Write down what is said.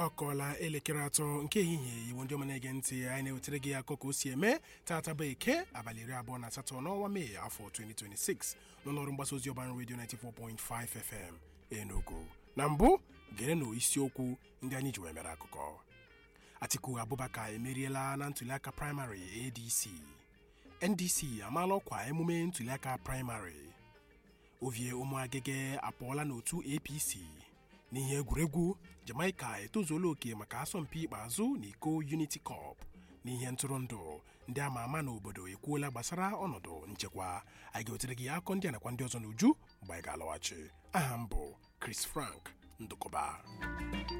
Ọkọla elekere atọ nke ehihie iwu ndị ọma na-ege ntị anyị na-ewetara gị akụkọ ka o si eme tata bụ Eke abalị 28 n'ọnwa Mee afọ 2026 n'ụlọọrụ mgbasa ozi ọban redio 94.5 FM Enugu. Na mbụ gerenụ isiokwu ndị anyị ji wee mere akụkọ. Atiku Abubakar emeriela na ntuliaka praịmarị ADC. NDC amaala ọkwa emume ntuliaka praịmarị. Ovie Ụmụagege apụọla n'otu APC. N'ihe egwuregwu, Jamaica etozuola oke maka asọmpi ikpeazụ n'iko Unity Cup. N'ihe ntụrụndụ, ndị ama ama n'obodo ekwuola gbasara ọnọdụ nchekwa. Anyị ga-ewetere gị akọ ndị a nakwa ndị ọzọ n'uju mgbe anyị ga-alọghachi. Aha m bụ Chris Frank Ndụkọba.